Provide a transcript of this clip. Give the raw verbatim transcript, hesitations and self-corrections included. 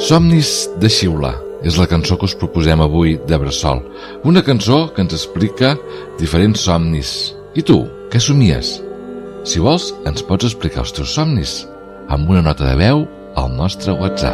Somnis de xiula és la cançó que us proposem avui de Bressol. Una cançó que ens explica diferents somnis. I tu, què somies? Si vols, ens pots explicar els teus somnis amb una nota de veu al nostre WhatsApp.